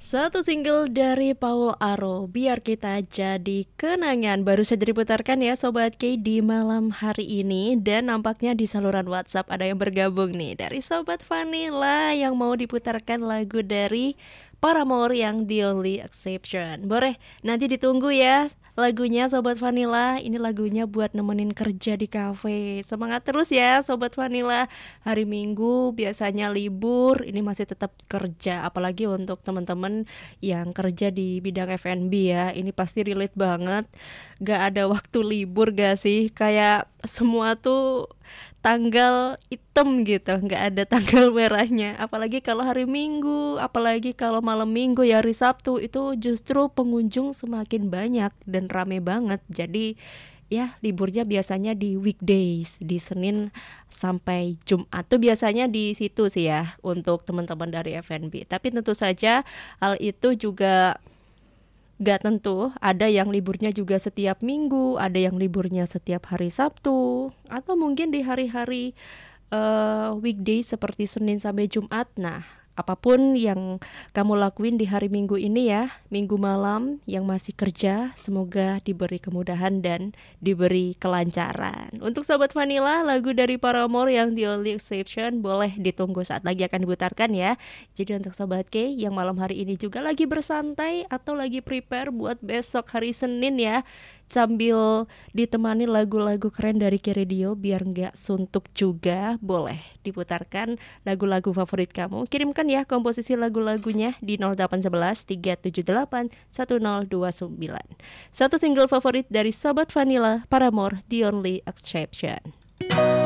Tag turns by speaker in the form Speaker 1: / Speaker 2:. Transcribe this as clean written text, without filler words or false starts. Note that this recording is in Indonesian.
Speaker 1: Satu single dari Paul Aro, Biar Kita Jadi Kenangan, baru saja diputarkan ya Sobat K di malam hari ini. Dan nampaknya di saluran WhatsApp ada yang bergabung nih dari Sobat Vanilla yang mau diputarkan lagu dari Paramore yang The Only Exception. Boleh nanti ditunggu ya lagunya Sobat Vanilla. Ini lagunya buat nemenin kerja di kafe. Semangat terus ya Sobat Vanilla. Hari Minggu biasanya libur, ini masih tetap kerja. Apalagi untuk teman-teman yang kerja di bidang F&B ya. Ini pasti relate banget. Gak ada waktu libur gak sih? Kayak semua tuh tanggal hitam gitu, nggak ada tanggal merahnya. Apalagi kalau hari Minggu, apalagi kalau malam Minggu ya, hari Sabtu itu justru pengunjung semakin banyak dan rame banget. Jadi ya liburnya biasanya di weekdays, di Senin sampai Jumat tuh biasanya di situ sih ya untuk teman-teman dari F&B. Tapi tentu saja hal itu juga gak tentu, ada yang liburnya juga setiap minggu, ada yang liburnya setiap hari Sabtu, atau mungkin di hari-hari weekday seperti Senin sampai Jumat. Nah, apapun yang kamu lakuin di hari Minggu ini ya, Minggu malam yang masih kerja, semoga diberi kemudahan dan diberi kelancaran. Untuk Sobat Vanilla, lagu dari Paramore yang The Only Exception boleh ditunggu saat lagi akan diputarkan ya. Jadi untuk Sobat K yang malam hari ini juga lagi bersantai atau lagi prepare buat besok hari Senin ya, sambil ditemani lagu-lagu keren dari K-Radio biar nggak suntuk juga, boleh diputarkan lagu-lagu favorit kamu. Kirimkan ya komposisi lagu-lagunya di 0811 378 1029. Satu single favorit dari Sobat Vanilla, Paramore, The Only Exception.